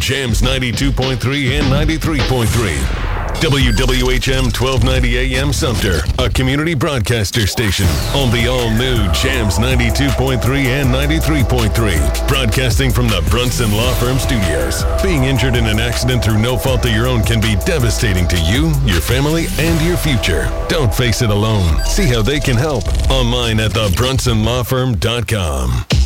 Jams 92.3 and 93.3. WWHM 1290 AM Sumter, a community broadcaster station on the all-new Jams 92.3 and 93.3. Broadcasting from the Brunson Law Firm Studios. Being injured in an accident through no fault of your own can be devastating to you, your family, and your future. Don't face it alone. See how they can help online at thebrunsonlawfirm.com.